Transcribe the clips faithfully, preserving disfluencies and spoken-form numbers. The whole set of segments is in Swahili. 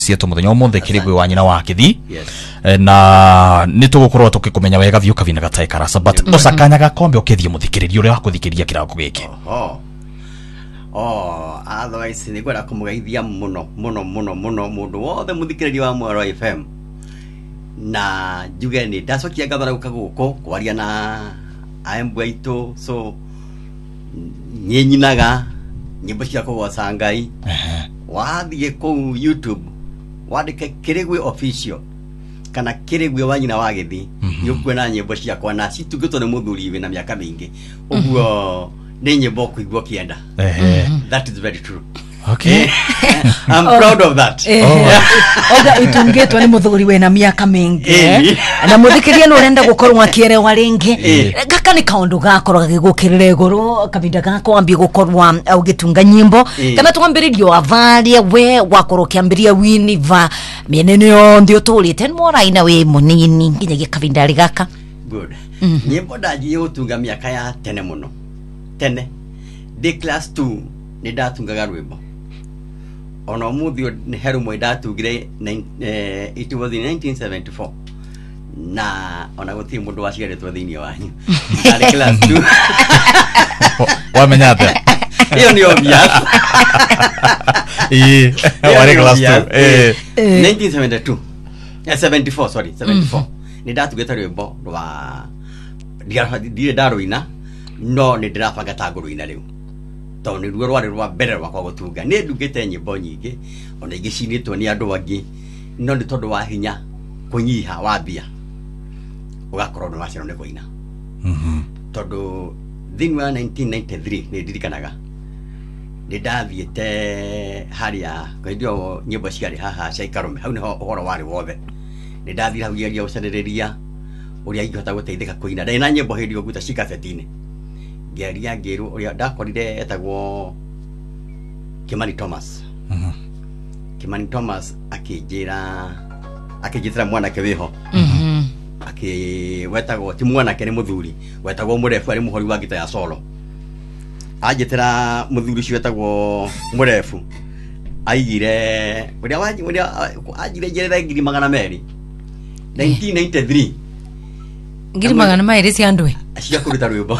sieto muthenya umuthi kirigwe wa nyina wa kithi na nitugukorwo tukikumenya wega biu kavina gatae karasa but no sakanya gakombe ukithie muthikiriria uri wakuthikiria kirago giki oh oh otherwise ni gwera kumugeithia muno muno muno muno mundu wothe muthikiriria wa Mwaro F M na juge ni ndacokia gathara gukaguko kwaria na aembwa itu so nyenyinaga nyimbo cia kugoca Ngai wathie ku YouTube wadike Kirigwe official kana Kirigwe wa nyina wa githi yukwena nyimbo cia kwa na citugitwo ni muthuri we na miaka mingi uguo ni nyimbo kuigwo kienda that is very true. Okay. I'm proud of that. Oga itungetwa ni muthuri we na miaka mingi na muthikiria no renda gukorwo akierewa ringi gaka ni kaundu gakorwo gigukirira iguru kavinda gako ambie gukorwa ugitunga nyimbo kana twambiririo avaria we wakorwo kiambiria wini va mienene yonthe uturite moraina we munini nginya kavinda rigaka good nyimbo ndaji utunga miaka ya tene muno tene de class two ni ndatungaga rwimbo ono muthio ni heru mwe ndatugire it was in nineteen seventy-four na ona guti mundu waciaretwo thiini wanyu ndari class two wamenyate iyo ni obvious eh wari class two eh nineteen seventy-two eh seventy-four sorry seventy-four ni ndatugite rwimbo rwa ndire ndaruina no ni ndirabanga tanguru-ina riu to ni ruo rwari rwa mbere rwa kwa gutunga ni ndugite nyimbo nyingi ona igicinitwo ni andu angi no ni tondu wa hinya kunyiha wa bia ugakorwo no wacero ni kuina mhm tondu thini wa nineteen ninety-three ni ndirikanaga ni ndathiete haria kwendio nyimbo ciari haha cia Ikarume hau niho uhoro wari wothe ni ndathira hau geria uceneriria uria ingihota guteithika kuina ndina nyimbo hindi guta cikacetini geria ngiru uria ndakorire etagwo Kimani Thomas mhm Kimani Thomas akijira akijitira mwana keweho mhm aki wetagwo ti mwana ke ni muthuri wetagwo murefu ari muhori wa gita ya solo ajitira muthuri cio wetagwo murefu aigire uria waji uria ajire jerera ngiri magana meri nineteen ninety-three ngiri magana meri cia ndwe cia kuruta rwimbo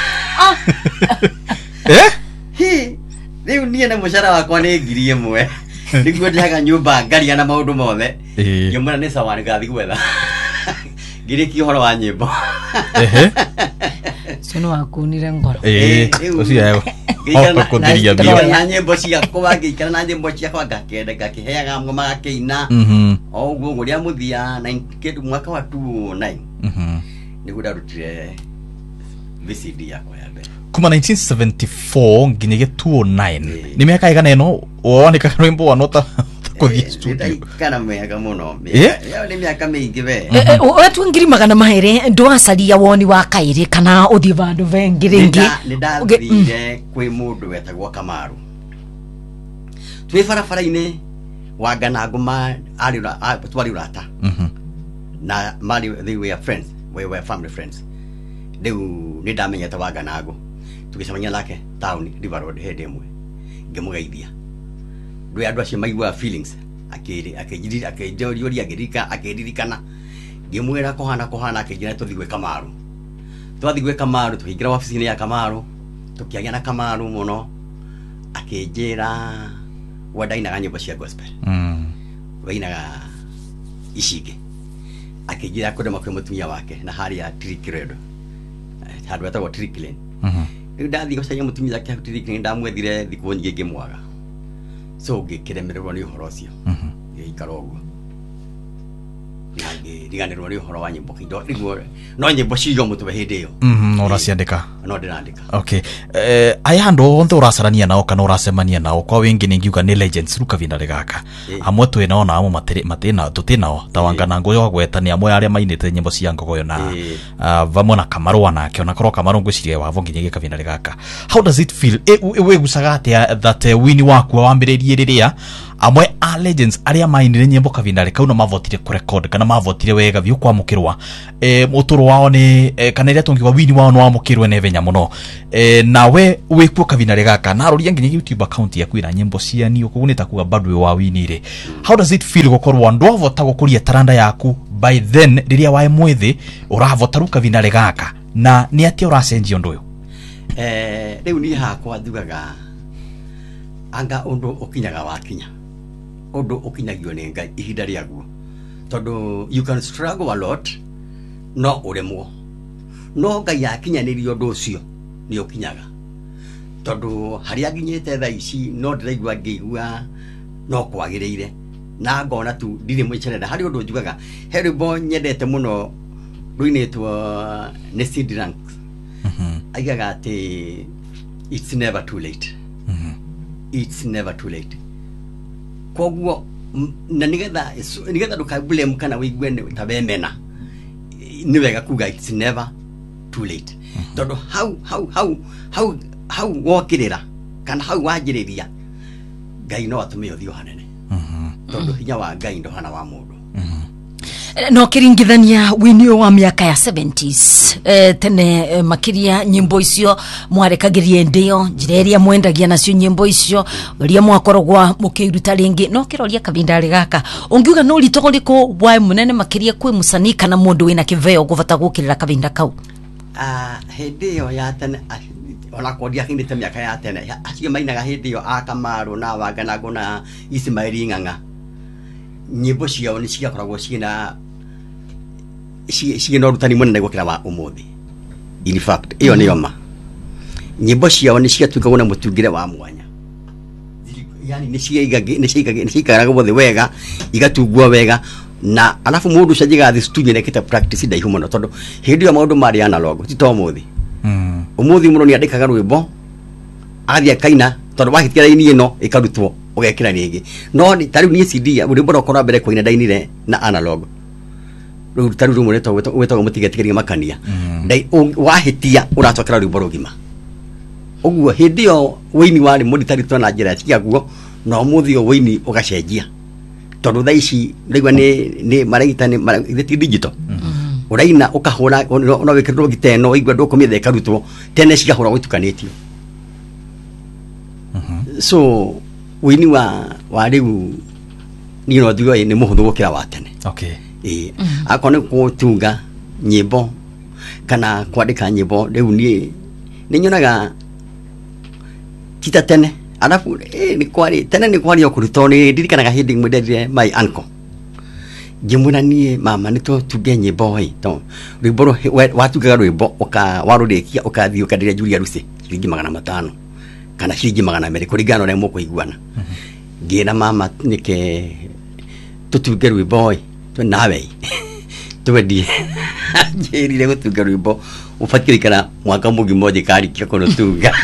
eh hi riu nie na mushara wakwa ni ngiri imwe niguo ndiaga nyumba ngaria na maundu mothe nyumba ni sawani gathi gwetha ngiri ki horo wa nyimbo ehe sino wakunire ngoro eh ucio gikana kundiria bio na nyimbo cia kwa gikana na nyimbo cia kwa gakende gakiheaga ngoma gakiina mhm oguo nguria muthia ninety mwaka wa two oh nine mhm niguo ndarutire V C D yakwa ya mbere kuma nineteen seventy-four nginya two oh nine ni miaka igana eno wonika rwimbo wanota kuthia studio kana miaka muno ya ni miaka mingi we wetu ngiri magana mahire ndwacaria woni wa kairi kana uthi vandu vengi ringi ni ndathire kwi mundu wetagwo Kamaru twi barabara-ini wangana nguma ari twari urata mhm na mali they were friends we were family friends riu ni ndamenyete wanganago tugicemania nake town River Road hede mwe ngemugeithia ndwe andu acio maigua feelings akiri akijiri akijori agirika akiririkana ngimwira kohana kohana akijira tuthigwe Kamaru twathigwe Kamaru tukigira office-ini ya Kamaru tukiagia na Kamaru muno akijira wadainaga nyimbo cia gospel mhm wainaga icige akijira kudema kwa mutumia wake na hali ya Trikredo hadu atagwo Triklen mhm riu ndathi gucenya mutumia wake Triklen ndamwethire thiku nyingi ngimwaga so ngikiremererwo ni uhoro ucio mhm ikara uguo ngi riganirwo ni uhoro wa nyimbo kindo riguo no nyimbo ciyo mutwe hindi iyo mhm ora ciandika no ndirandika okay eh aya andu onthe uracarania nao kana uracemania nao kwa wingi ni ngiuga ni legends ruka vinda rigaka amwe twe nao na amwe matiri matina tutinao tawangana ngoyo wa gwetani amwe aria mainite nyimbo cia ngogoyo na vamwe na Kamaru nake ona korwo Kamaru ngwiciria wavo nginya gika vinda rigaka how does it feel we gucaga atia that wini waku wambiririe riria amwe a legends aria mainire nyimbo kavinda kau na mavotire ku record kana mavotire wega biu kwa mukirwa eh muturo wao ni eh, kana iria tungiwa wini wao no mukirwe ne venya muno eh nawe wikuo kavinda gaka na roria nginya YouTube account yaku ira nyimbo cia ni ukugunita kuga bado wa wini ire. How does it feel gukorwo ndo vota gukuria taranda yaku by then riria wae mwithi uravota ru kavinda gaka na ni atia uracenjia ndu uyu? Eh riu ni hakwa thugaga anga undu ukinyaga wakinya undu ukinyagio ni Ngai ihinda riaguo tondu you can struggle a lot no uremwo no Ngai akinyanirio ndu ucio ni ukinyaga tondu haria nginyete tha ici no ndiraigua ngĩigua no kwagĩrĩire na ngona tu ndire mwicerera hari undu njugaga Herbo nyendete muno ruinetwo nĩ Sid Ranks mhm aigaga ati it's never too late mhm it's never too late koguo na nigetha nigetha ndukabule mkana wigue ni tabemena ni wega kuga it's never too late tondu how how how how how wokirira kana how wajiriria Ngai no atume uthio hanene mhm tondu hinya wa Ngai ndo hana wa mundu mhm no kiringithania winio wa miaka ya seventies eh, tene eh, makiria nyimbo icio mwarekagirie ndio jireria mwendagia nacio nyimbo icio ria mwakorogwa mukiruta ringi no kiroria kavinda gaka ungiuga no litogoriko wae munene makiria kwi musanii kana mundu wina kiveo guvata gukirira kavinda kau ah hindi yo ya tene ona kodia hindite miaka ya tene acio mainaga hindi yo akamaru na wagana gona Ismaili Ng'ang'a nyimbo ciao ni ciakoragwo ciina ciina rutani munene gukira wa umuthi. In fact iyo ni yoma nyimbo ciao ni ciatugagwo na mutungire wa mwanya yani ni ciaigage ni ciaigage ni ciikaraga bothe wega igatungwo wega na alafu mundu cajiga thi studio nekita practice ndaihu muno tondu hindi yo maundu mari analog ti to muthi mm umuthi muno ni andikaga rwimbo athia kaina tondu wahitira ini ino ikarutwo ugekira ringi no ni tari ni C D uri bora kora mbere kwa ina dainire na analog ru tari ru mureto weto mutigetikiri makania dai wahitia uracokera ru bora gima uguo hindi yo wini wari muri tari tona njira cia guo no muthi yo wini ugacenjia tondu thaici ndaigwa ni ni maragita ni maragita digital uraina ukahura no wikirwo giteno igwa ndukumitheka ikarutwo tene cigahura gitukanitio so wini wa wa riu ni no thigo ni muhuthu gukira wa tene okay eh akone kutunga nyimbo kana kwandika nyimbo riu ni ni nyonaga kita tene alafu eh ni kwari tene ni kwari okurutoni ndirikanaga hindi mwendere my uncle jimuna ni mama nito tuge nyimbo hii to riboro watugaga rwimbo uka warurekia ukathio kadire Julia Rusi shilingi magana matano kana shilingi magana mere kurigano na moko iguana ngina mama nike tutuge rwimbo to nawe tuwedi jerire gutuga rwimbo ufatirikana mwaka mugi moja kari kikono tuga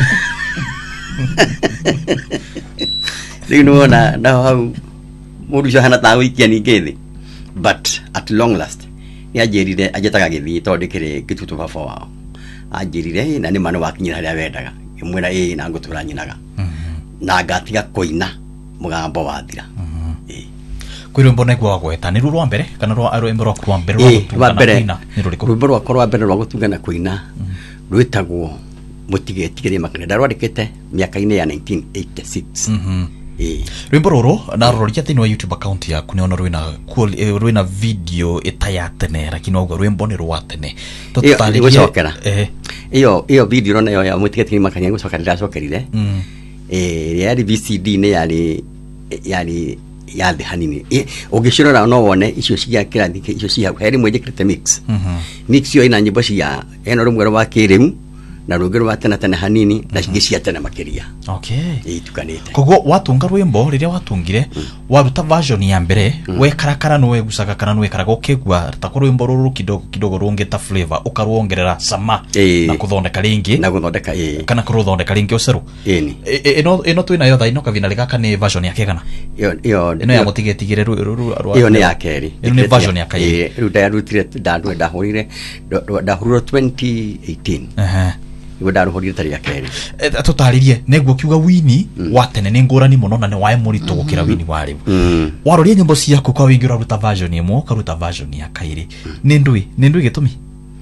sino na na mudu hana tawi kiani kethi but at long last ya jerire ajetaga githi to ndikire gitutu baba wao ajirire na ni mano wakinyira haria wendaga imwera eh na ngutura nyinaga na ngatiga koina mugambo wathira eh kwirumbo ne gwa gweta ni rurwa mbere kana rwa arwembo rwa kwa mbere rwa gutungana ni ruriko rwimbo rwa korwa mbere rwa gutungana koina rwitagwo mutigetigire makane darwadikete miaka-ini ya nineteen eighty-six mhm eh rwimbo ruru na roria thini wa YouTube account yaku ni ona rwina rwina video itayatene lakini ogwo rwimbo ni rwa tene tutaliye eh iyo iyo video nayo ya mutigetigire makane gucokerera cokerire mm eh yari V C D ne yari yari yathi hanini ugicirora no wone icio cia kirathi icio cia heri mwejekete mix mhm mix yo ina nyimbo cia eno rumwe rwa kirimu na rugero watena tena hanini na gisia tena makiria okay eh tukanete kogo watunga rwimbo riria watungire waruta version ya mbere we karakara no we gusaga kana no we karaga ukigwa takoro rwimbo ruru kidogo kidogo rungeta flavor ukaruongerera sama na kuthondeka ringi na kuthondeka eh kana kuruthondeka ringi uceru eni eno eno twina yo thaino kavina ligaka ni version ya kegana yo yo eno ya mutigetigire ruru iyo ni ya keri eno ni version ya kai eh ruta rutire ndandu ndahurire ndahuriro twenty eighteen aha igo ndaruhorire tari akeri tutaririe neguo kiuga wini wa tene ni ngurani muno na ni wae murito gukira wini wa riu warorie nyimbo ciaku kwa wingi uraruta version imwe ukaruta version ya kairi ni ndui ni ndui gitumi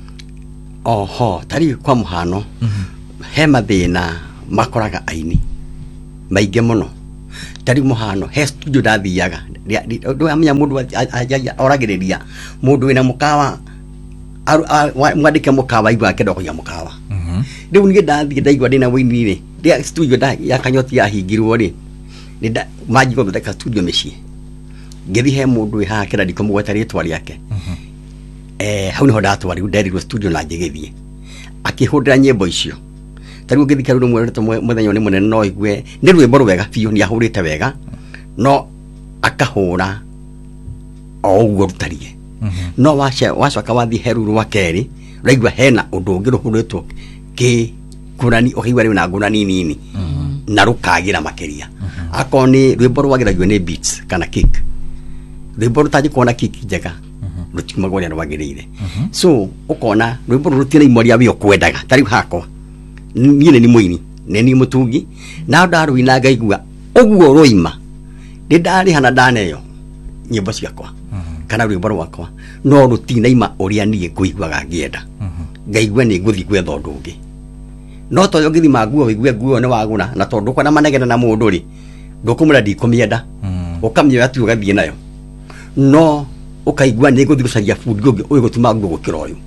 oho tari kwa muhano he mathina makoraga aini maige muno tari muhano he studio dathiaga ndu amenya mundu oragiriria mundu wina mukawa mwandike mukawa igwa kendo kuya mukawa riu ni ndathi ndaigwa ndina wini ri ria studio da ya kanyoti ya hingirwo ri ni maji ko theka studio mechie ngithi he mundu ha kira ndiko mugweta ritwa riake eh hau niho ndatwari nderirwo studio na ngigithie akihundira nyimbo icio tari ngithika ru mwereto muthenya ni munene no igwe ni rwimbo rwega biu ni ahurite wega no akahura o ugo rutarie no wacha wacoka wathi heru rwa keri raigwa hena undu ungi ruhuritwo ki kurani okiwa ri na ngurani nini na rukagira makeria akoni rwimbo rwagiragio ni beats kana kick rwimbo rutaji kuona kick njega rutimagore rwagirire so ukona rwimbo rutire imoria wi okwendaga tari hakwa niye ni muini neni mutungi na ndaru ina ngaigua uguo roima ndari hana daneyo nyimbo ciakwa kana rwimbo rwakwa no rutina ima uria nie kuiguaga ngienda ngaigua ni nguthi gwetha undu ungi no to yo ngithi maguo wigue guo ne waguna na tondu kwa na manegena na mundu ri ndukumura ndikumienda ukamyo atu ugathie nayo no ukaigua ni nguthi gucaria food gogi uyu gutuma nguo gukira uyu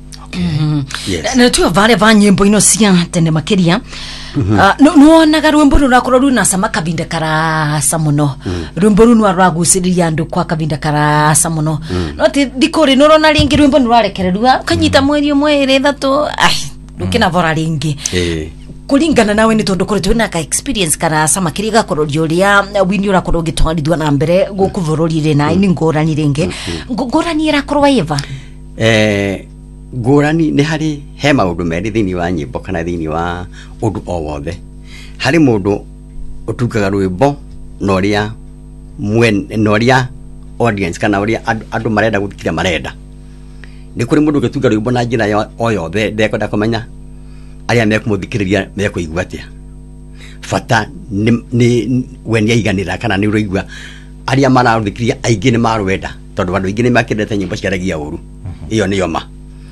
na tu vale va nyimbo ino cia tene makiria no onaga rwimbo rurakorwo runa sama kabinda karasa muno rwimbo runu arwaguciriria andu kwa kabinda karasa muno no ti dikori no rona ringi rwimbo nurarekererua ukanyita mweri umwe ire thatu ai ukina vora ringi kulingana nawe ni tondu kuri twina ka experience karasa makiria gakorwo rioria wini urakorwo gitwarithwa na mbere gukuvururire na ini ngorani ringi ngorani irakorwo iva eh ngurani ni hari he maundu meri thini wa nyimbo kana thini wa undu o wothe hari mundu utukaga rwimbo noria mwen noria audience kana oria andu marenda guthikira marenda ni kuri mundu getuga rwimbo na njira ya o yothe ndekwenda kumenya aria mekumuthikiriria mekuigua atia fata ni, ni when yaiganira kana ni ruigua aria mararuthikiria aingi ni marwenda tondu andu aingi ni makendete nyimbo ciaragia uru iyo niyo ma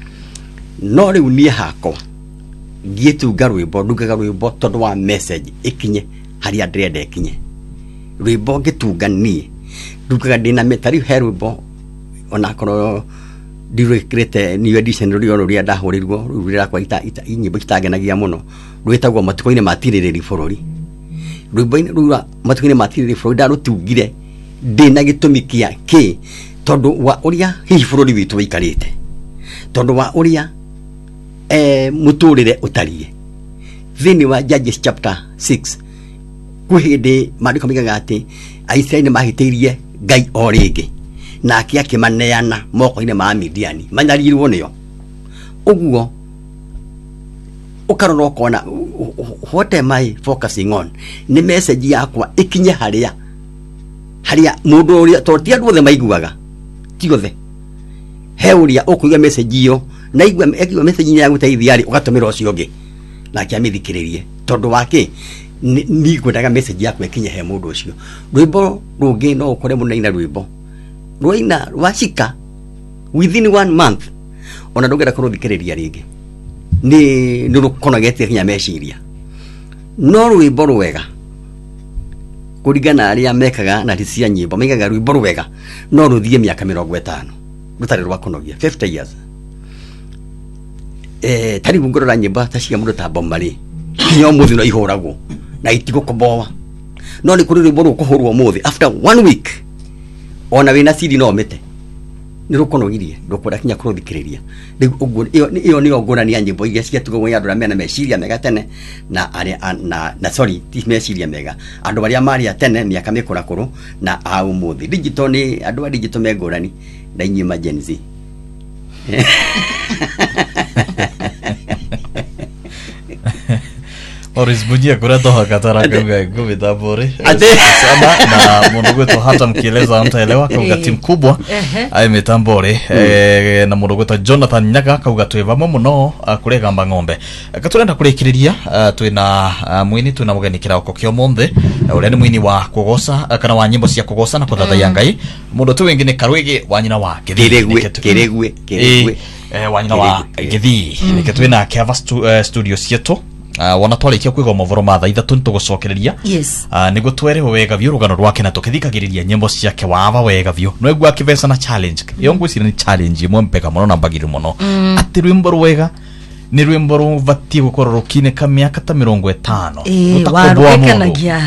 no riu nie hako ngietunga rwimbo ndugaga rwimbo tondu wa message ikinye haria ndrenda ikinye rwimbo ngitunga nie ndugaga ndina metari he rwimbo ona korwo ndirekrete ni edition ruri ono ria ndahurirwo rurira kwa ita nyimbo itagenagia muno rwitagwo matuko-ine matiriri bururi rwimbo-ine rura matuko-ine matiriri bururi ndarutungire ndina gitumi kia ki tondu wa uria hihi bururi witu wikarite tondu wa uria eh muturire utarie thini wa Judges chapter six kuhinde mandiko migaga ati Aisraeli mahitirie Ngai o ringi na akiake maneana moko-ine ma Midiani manyarirwo niyo uguo ukarora ukona what am I focusing on ni message yakwa ikinye haria haria mundu uria totia ndwothe maiguaga tiothe he uria ukuiga message iyo na igwa igwa message ya guteithia ri ugatumira ucio ngi na kiamithikiririe tondu wake ni gwendaga message yakwa ikinye he mundu ucio rwimbo rungi no ukore munaina rwimbo rwaina rwashika within one month ona ndongera kuruthikiriria ringi ni nirukonagete kinya meciria no rwimbo rwega kurigana aria mekaga na risia nyimbo megaga rwimbo rwega no ruthie miaka mirongo itano rutari rwa kunogia fifty years eh tari bungorora nyimbo tacia mundu ta bombari kinyo muthi no ihuragwo na itigo kubowa no ni kuri rwimbo rukuhurwo muthi after one week ona wina sidi no mete nirukonogirie ndukura kinya kuruthikiriria uguo iyo ni ogurani ya nyimbo iria cia tugo ya ndura mena meciria mega tene na ari na na sorry ti meciria mega andu baria mari atene miaka mikura kuru na a umuthi digital ni andu a digital megurani na inyi emergency Oris Bunyia kura toha katara kauga ngumi tabore Ate. sana na mundu gwetu hata mkieleza mtaelewa kauga timu kubwa ai mitambore eh, na mundu gwetu Jonathan Nyaga kauga tweva muno kurega mba ng'ombe katurenda kurikiriria twina mwini twina mugeni kirauko kyo monthe ule ni mwini wa kugosa kana wa nyimbo cia kugosa na kuthathaiya Ngai mundu tu wengine karwege wa nyina wa Kiregwe Kiregwe Kiregwe eh wa nyina wa Githii nike twina Keva studio cietu Uh, wana twarikia kwiga mavoro matha ithatu nitugucokereria yes uh, nigo twere wega vyo rugano rwake na tukithikagiriria nyimbo ciake wava wega vyo no egwa kivesa na challenge yo ngwicira ni challenge imwe mpeka muno na mbagiri muno mm. ati rwimbo rwega ni rwimbo ruvati gukorwo rukine ka miaka ta mirongo itano eh warukanagia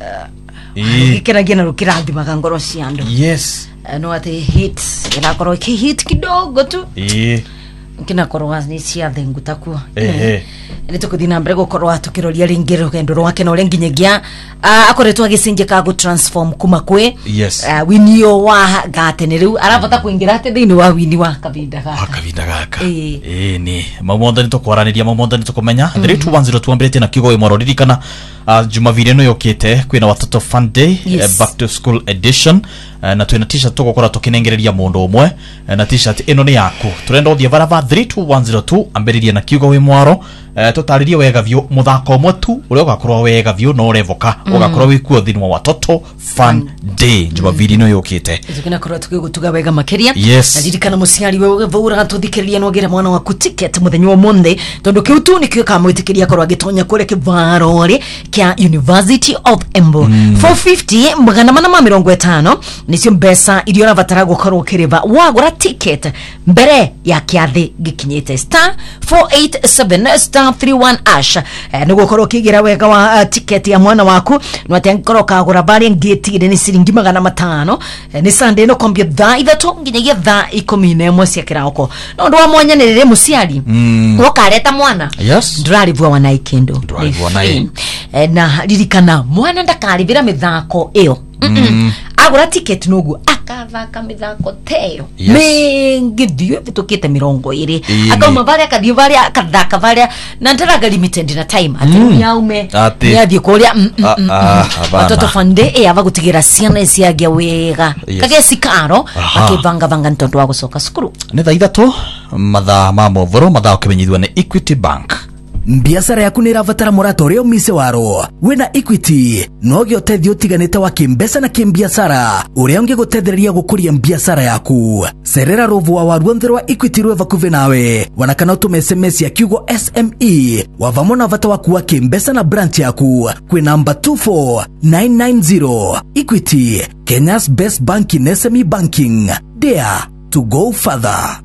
ikiragia na rukirathimaga ngoro cia andu yes uh, no ati hit irakorwo ki hit kidogo tu eh kina korwa ni cia thengu takuo eh ni tukuthina mbere gukorwa tukiroria ringi rugendo rwake no renginyagia akoretwa gicinje ka go transform kuma kwe yes uh, winio wa gatene riu arabata kuingira ate thini wa wini wa kavinda gaka kavinda gaka eh e, ni mamonda ni tukwaraniria mamonda ni tukumenya three two one zero tuambirite na kigo imoro ririkana uh, jumavire no yokite kwina watoto fun day yes. uh, back to school edition uh, na twina t-shirt tugukora tukinengereria mundu umwe uh, na t-shirt ino ni yaku turenda uthia baraba three two one zero two ambiriria na kigo wi mwaro uh, tutaririe wega vyo muthako umwe tu uria ugakorwa wega vyo no revoka mm. ugakorwa wi kuo thini wa watoto fun mm. day jumavire no yokite izukina korwa tukigutuga wega makeria yes. na dirikana musiari wewe vaura tuthikiriria no gira mwana waku ticket muthenyo wa monde tondu kiutu ni kio kamwitikiria korwa gitonya kure kivarori kia University of Embu mm. four fifty magana mana ma mirongo itano nicio mbesa irio ravatara gukorwo kiriva wagura ticket mbere ya kiathi gikinyite star four eight seven star three one ash eh, ni gukorwo kigira wega wa uh, ticket ya mwana waku no atengorwo kagura bari ngeti ni siringi magana matano eh, ni Sunday no kombia tha ithatu nginyagia tha ikumi na imwe cia kirauko no ndo wa mwanya ni rire musiari mm. ukareta mwana yes ndrarivwa wana ikindo ndrarivwa na i eh, na ririkana mwana ndakarivira mithako iyo mm -mm. agura ticket nugu akathaka mithako teyo yes. mengithio vitukite mirongo iri akauma varia akathio varia akathaka varia na ndaraga limited na time ati mm. yaume ni athie kuria watoto fande e ava gutigira ciana ciagia wega yes. kage sikaro akivanga vanga ntonto wa gucoka cukuru ni thaa ithatu mathaa ma movoro mathaa ukimenyithwa ni Equity Bank. Biashara yaku ni ravatara murato rio mise waro wena Equity no gyo tethio tiganite wa kimbesa na kimbiashara uria unge gutethereria gukuria biashara yaku serera rovu wa waruonde rwa Equity rweva kuve nawe wanakana utume S M S ya kiugo S M E wavamona vata waku wa kimbesa na branch yaku kwe namba two four nine nine zero. Equity, Kenya's best bank in S M E banking, dare to go further.